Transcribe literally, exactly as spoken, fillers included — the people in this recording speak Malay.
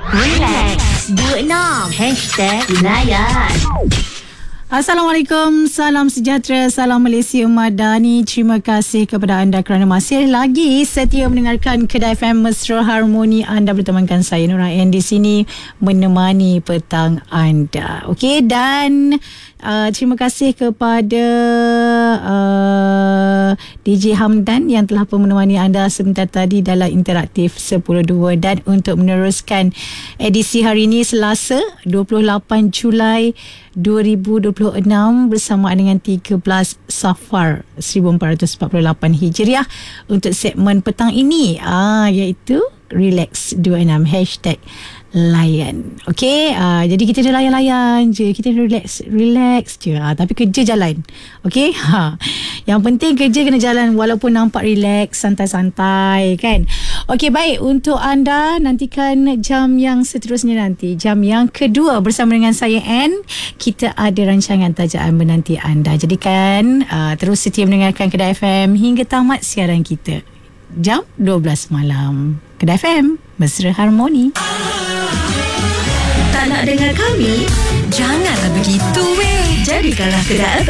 Relax dua enam Hashtag Layan. Assalamualaikum, salam sejahtera, salam Malaysia Madani. Terima kasih kepada anda kerana masih lagi setia mendengarkan Kedai F M Mesra Harmoni. Anda bertemankan saya Nora N di sini menemani petang anda. Okey, dan uh, terima kasih kepada uh, D J Hamdan yang telah pun menemani anda sebentar tadi dalam interaktif sepuluh dua. Dan untuk meneruskan edisi hari ini Selasa dua puluh lapan Julai dua ribu dua puluh enam bersamaan dengan tiga belas Safar seribu empat ratus empat puluh lapan Hijriah untuk segmen petang ini ah, iaitu Relax dua enam Hashtag Layan. Okey, uh, jadi kita dah layan-layan je, kita relax relax je, uh, tapi kerja jalan. Okey, ha. Yang penting kerja kena jalan walaupun nampak relax, santai-santai kan. Okey, baik, untuk anda nantikan jam yang seterusnya nanti, jam yang kedua bersama dengan saya Ann. Kita ada rancangan tajaan menanti anda. Jadikan uh, terus setia mendengarkan Kedai F M hingga tamat siaran kita jam dua belas malam. Kedai F M Mesra Harmoni. Tak nak dengar kami? Janganlah begitu weh. Jadikanlah Kedai F M